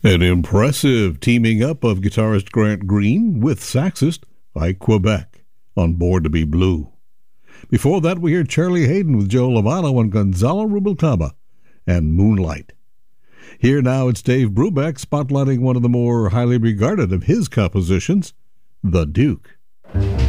An impressive teaming up of guitarist Grant Green with saxist Ike Quebec on Born to Be Blue. Before that, we heard Charlie Haydn with Joe Lovano and Gonzalo Rubalcaba and Moonlight. Here now it's Dave Brubeck spotlighting one of the more highly regarded of his compositions, The Duke.